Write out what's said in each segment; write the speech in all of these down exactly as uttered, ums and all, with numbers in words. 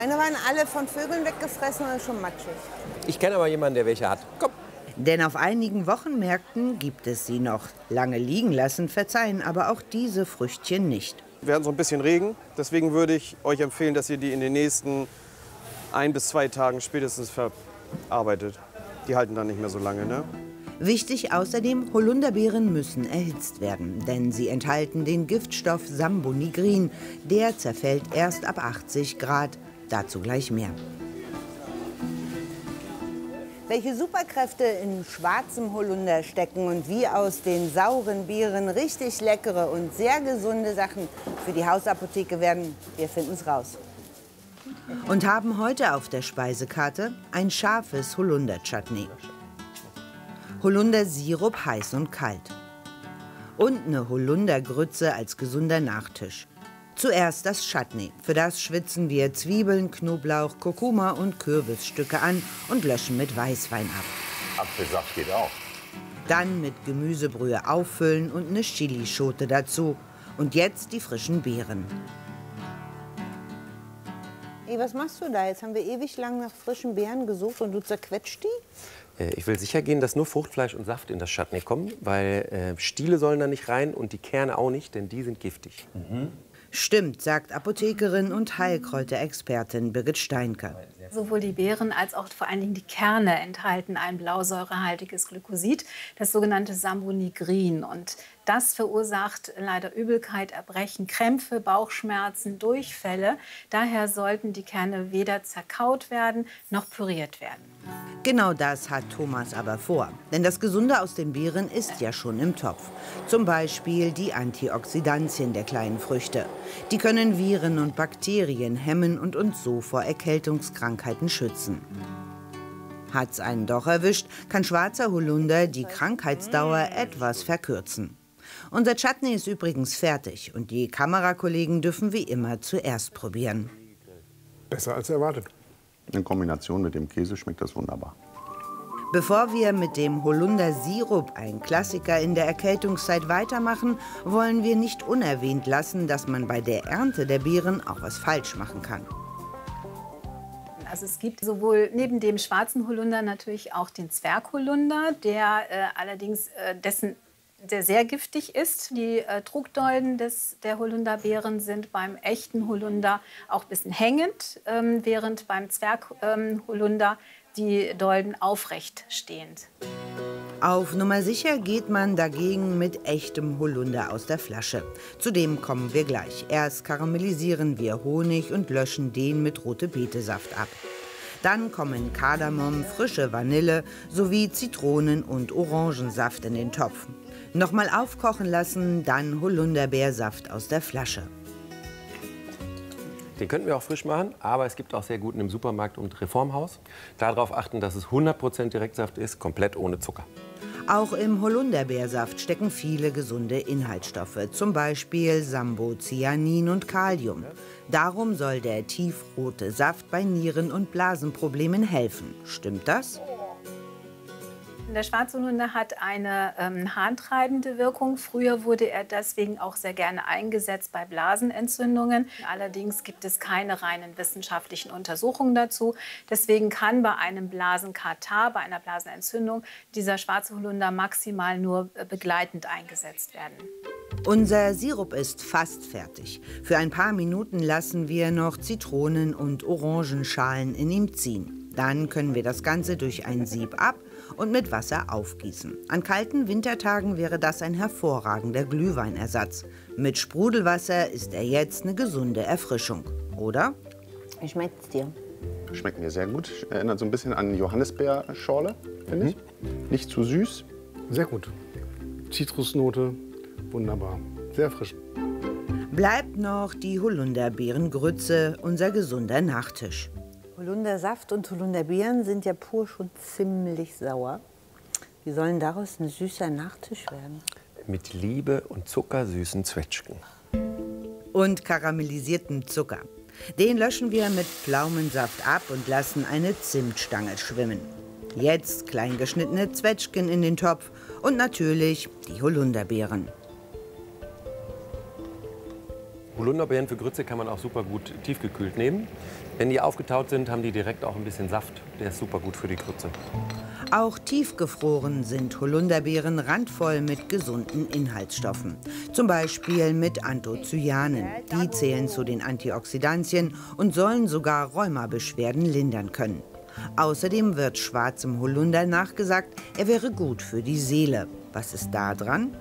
Meine waren alle von Vögeln weggefressen und schon matschig. Ich kenne aber jemanden, der welche hat. Komm. Denn auf einigen Wochenmärkten gibt es sie noch. Lange liegen lassen verzeihen aber auch diese Früchtchen nicht. Wir hatten so ein bisschen Regen, deswegen würde ich euch empfehlen, dass ihr die in den nächsten ein bis zwei Tagen spätestens verarbeitet. Die halten dann nicht mehr so lange, ne? Wichtig außerdem, Holunderbeeren müssen erhitzt werden, denn sie enthalten den Giftstoff Sambonigrin. Der zerfällt erst ab achtzig Grad. Dazu gleich mehr. Welche Superkräfte in schwarzem Holunder stecken und wie aus den sauren Beeren richtig leckere und sehr gesunde Sachen für die Hausapotheke werden, wir finden es raus. Und haben heute auf der Speisekarte ein scharfes Holunder-Chutney. Holundersirup heiß und kalt. Und eine Holundergrütze als gesunder Nachtisch. Zuerst das Chutney. Für das schwitzen wir Zwiebeln, Knoblauch, Kurkuma und Kürbisstücke an und löschen mit Weißwein ab. Apfelsaft geht auch. Dann mit Gemüsebrühe auffüllen und eine Chilischote dazu. Und jetzt die frischen Beeren. Hey, was machst du da? Jetzt haben wir ewig lang nach frischen Beeren gesucht und du zerquetscht die? Ich will sicher gehen, dass nur Fruchtfleisch und Saft in das Chutney kommen, weil äh, Stiele sollen da nicht rein und die Kerne auch nicht, denn die sind giftig. Mhm. Stimmt, sagt Apothekerin und Heilkräuterexpertin Birgit Steinke. Sowohl die Beeren als auch vor allen Dingen die Kerne enthalten ein blausäurehaltiges Glykosid, das sogenannte Sambonigrin. Und das verursacht leider Übelkeit, Erbrechen, Krämpfe, Bauchschmerzen, Durchfälle. Daher sollten die Kerne weder zerkaut werden noch püriert werden. Genau das hat Thomas aber vor. Denn das Gesunde aus den Beeren ist ja schon im Topf. Zum Beispiel die Antioxidantien der kleinen Früchte. Die können Viren und Bakterien hemmen und uns so vor Erkältungskrankheiten schützen. Hat's einen doch erwischt, kann schwarzer Holunder die Krankheitsdauer etwas verkürzen. Unser Chutney ist übrigens fertig und die Kamerakollegen dürfen wie immer zuerst probieren. Besser als erwartet. In Kombination mit dem Käse schmeckt das wunderbar. Bevor wir mit dem Holundersirup, ein Klassiker in der Erkältungszeit, weitermachen, wollen wir nicht unerwähnt lassen, dass man bei der Ernte der Beeren auch was falsch machen kann. Also es gibt sowohl neben dem schwarzen Holunder natürlich auch den Zwergholunder, der äh, allerdings äh, dessen der sehr giftig ist. Die äh, Trugdolden des, der Holunderbeeren sind beim echten Holunder auch ein bisschen hängend, ähm, während beim Zwergholunder ähm, die Dolden aufrecht stehend. Auf Nummer sicher geht man dagegen mit echtem Holunder aus der Flasche. Zu dem kommen wir gleich. Erst karamellisieren wir Honig und löschen den mit Rote-Beete-Saft ab. Dann kommen Kardamom, frische Vanille sowie Zitronen- und Orangensaft in den Topf. Nochmal aufkochen lassen, dann Holunderbeersaft aus der Flasche. Den könnten wir auch frisch machen, aber es gibt auch sehr guten im Supermarkt und Reformhaus. Darauf achten, dass es hundert Prozent Direktsaft ist, komplett ohne Zucker. Auch im Holunderbeersaft stecken viele gesunde Inhaltsstoffe, zum Beispiel Sambocyanin und Kalium. Darum soll der tiefrote Saft bei Nieren- und Blasenproblemen helfen. Stimmt das? Der schwarze Holunder hat eine ähm, harntreibende Wirkung. Früher wurde er deswegen auch sehr gerne eingesetzt bei Blasenentzündungen. Allerdings gibt es keine reinen wissenschaftlichen Untersuchungen dazu. Deswegen kann bei einem Blasenkatarrh, bei einer Blasenentzündung, dieser schwarze Holunder maximal nur äh, begleitend eingesetzt werden. Unser Sirup ist fast fertig. Für ein paar Minuten lassen wir noch Zitronen- und Orangenschalen in ihm ziehen. Dann können wir das Ganze durch ein Sieb ab und mit Wasser aufgießen. An kalten Wintertagen wäre das ein hervorragender Glühweinersatz. Mit Sprudelwasser ist er jetzt eine gesunde Erfrischung, oder? Wie schmeckt's dir? Schmeckt mir sehr gut. Erinnert so ein bisschen an Johannisbeerschorle, finde ich. Nicht zu süß. Sehr gut. Zitrusnote, wunderbar. Sehr frisch. Bleibt noch die Holunderbeerengrütze, unser gesunder Nachtisch. Holundersaft und Holunderbeeren sind ja pur schon ziemlich sauer. Wie sollen daraus ein süßer Nachtisch werden? Mit Liebe und zuckersüßen Zwetschgen. Und karamellisiertem Zucker. Den löschen wir mit Pflaumensaft ab und lassen eine Zimtstange schwimmen. Jetzt klein geschnittene Zwetschgen in den Topf und natürlich die Holunderbeeren. Holunderbeeren für Grütze kann man auch super gut tiefgekühlt nehmen. Wenn die aufgetaut sind, haben die direkt auch ein bisschen Saft. Der ist super gut für die Grütze. Auch tiefgefroren sind Holunderbeeren randvoll mit gesunden Inhaltsstoffen. Zum Beispiel mit Anthocyanen. Die zählen zu den Antioxidantien und sollen sogar Rheumabeschwerden lindern können. Außerdem wird schwarzem Holunder nachgesagt, er wäre gut für die Seele. Was ist da dran?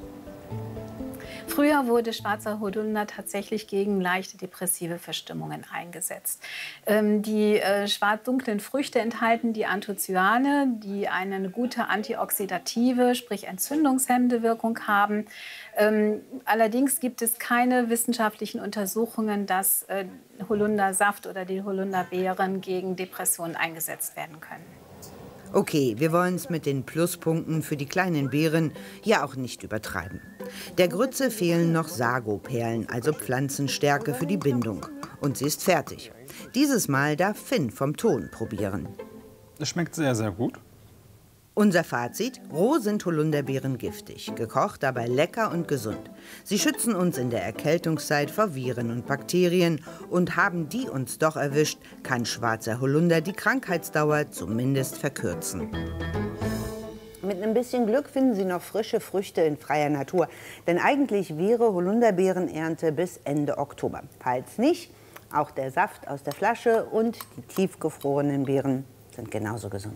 Früher wurde schwarzer Holunder tatsächlich gegen leichte depressive Verstimmungen eingesetzt. Ähm, die äh, schwarz-dunklen Früchte enthalten die Anthocyane, die eine gute antioxidative, sprich entzündungshemmende Wirkung haben. Ähm, allerdings gibt es keine wissenschaftlichen Untersuchungen, dass äh, Holundersaft oder die Holunderbeeren gegen Depressionen eingesetzt werden können. Okay, wir wollen es mit den Pluspunkten für die kleinen Beeren ja auch nicht übertreiben. Der Grütze fehlen noch Sagoperlen, also Pflanzenstärke für die Bindung. Und sie ist fertig. Dieses Mal darf Finn vom Ton probieren. Es schmeckt sehr, sehr gut. Unser Fazit: Roh sind Holunderbeeren giftig, gekocht aber lecker und gesund. Sie schützen uns in der Erkältungszeit vor Viren und Bakterien. Und haben die uns doch erwischt, kann schwarzer Holunder die Krankheitsdauer zumindest verkürzen. Mit ein bisschen Glück finden Sie noch frische Früchte in freier Natur. Denn eigentlich wäre Holunderbeerenernte bis Ende Oktober. Falls nicht, auch der Saft aus der Flasche und die tiefgefrorenen Beeren sind genauso gesund.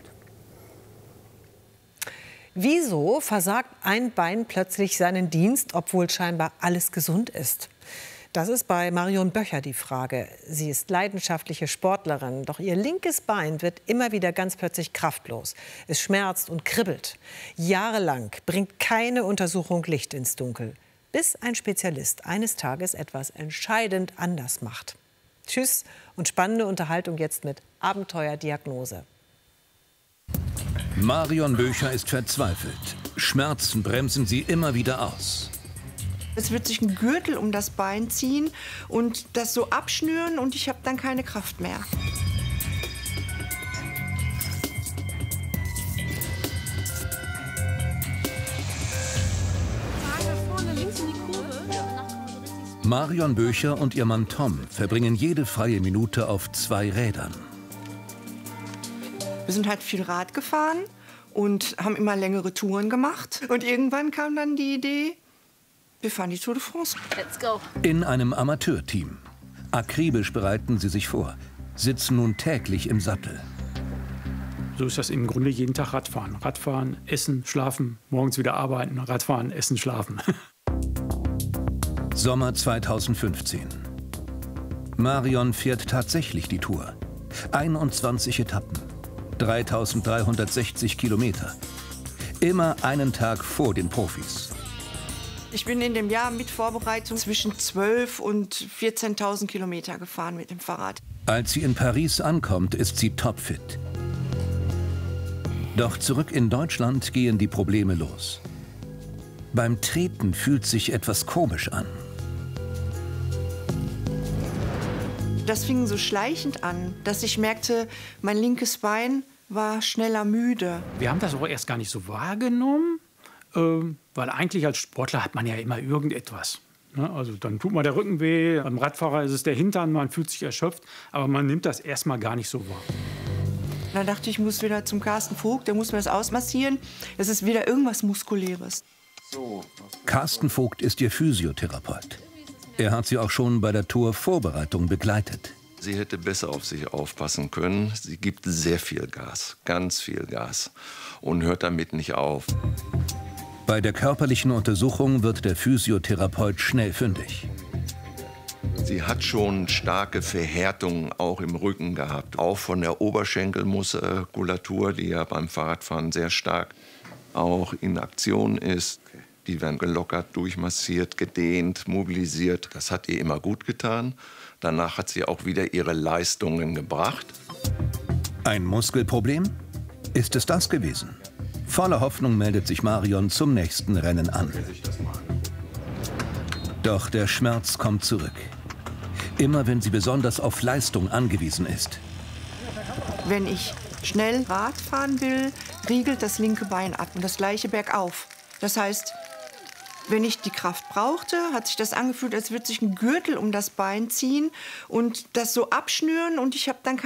Wieso versagt ein Bein plötzlich seinen Dienst, obwohl scheinbar alles gesund ist? Das ist bei Marion Böcher die Frage. Sie ist leidenschaftliche Sportlerin, doch ihr linkes Bein wird immer wieder ganz plötzlich kraftlos. Es schmerzt und kribbelt. Jahrelang bringt keine Untersuchung Licht ins Dunkel, bis ein Spezialist eines Tages etwas entscheidend anders macht. Tschüss und spannende Unterhaltung jetzt mit Abenteuerdiagnose. Marion Böcher ist verzweifelt. Schmerzen bremsen sie immer wieder aus. Es wird sich ein Gürtel um das Bein ziehen und das so abschnüren und ich habe dann keine Kraft mehr. Marion Böcher und ihr Mann Tom verbringen jede freie Minute auf zwei Rädern. Wir sind halt viel Rad gefahren und haben immer längere Touren gemacht. Und irgendwann kam dann die Idee, wir fahren die Tour de France. Let's go. In einem Amateurteam. Akribisch bereiten sie sich vor, sitzen nun täglich im Sattel. So ist das im Grunde jeden Tag Radfahren. Radfahren, essen, schlafen, morgens wieder arbeiten, Radfahren, essen, schlafen. Sommer zweitausendfünfzehn. Marion fährt tatsächlich die Tour. einundzwanzig Etappen. dreitausenddreihundertsechzig Kilometer. Immer einen Tag vor den Profis. Ich bin in dem Jahr mit Vorbereitung zwischen zwölf und vierzehntausend Kilometer gefahren mit dem Fahrrad. Als sie in Paris ankommt, ist sie topfit. Doch zurück in Deutschland gehen die Probleme los. Beim Treten fühlt sich etwas komisch an. Das fing so schleichend an, dass ich merkte, mein linkes Bein war schneller müde. Wir haben das auch erst gar nicht so wahrgenommen, äh, weil eigentlich als Sportler hat man ja immer irgendetwas. Ne? Also dann tut mal der Rücken weh, beim Radfahrer ist es der Hintern, man fühlt sich erschöpft, aber man nimmt das erst mal gar nicht so wahr. Da dachte ich, ich muss wieder zum Carsten Vogt, der muss mir das ausmassieren. Es ist wieder irgendwas Muskuläres. Carsten Vogt ist ihr Physiotherapeut. Er hat sie auch schon bei der Tour-Vorbereitung begleitet. Sie hätte besser auf sich aufpassen können. Sie gibt sehr viel Gas, ganz viel Gas und hört damit nicht auf. Bei der körperlichen Untersuchung wird der Physiotherapeut schnell fündig. Sie hat schon starke Verhärtungen auch im Rücken gehabt, auch von der Oberschenkelmuskulatur, die ja beim Fahrradfahren sehr stark auch in Aktion ist. Die werden gelockert, durchmassiert, gedehnt, mobilisiert. Das hat ihr immer gut getan. Danach hat sie auch wieder ihre Leistungen gebracht. Ein Muskelproblem? Ist es das gewesen? Voller Hoffnung meldet sich Marion zum nächsten Rennen an. Doch der Schmerz kommt zurück. Immer wenn sie besonders auf Leistung angewiesen ist. Wenn ich schnell Rad fahren will, riegelt das linke Bein ab und das gleiche bergauf. Das heißt, wenn ich die Kraft brauchte, hat sich das angefühlt, als würde sich ein Gürtel um das Bein ziehen und das so abschnüren und ich habe dann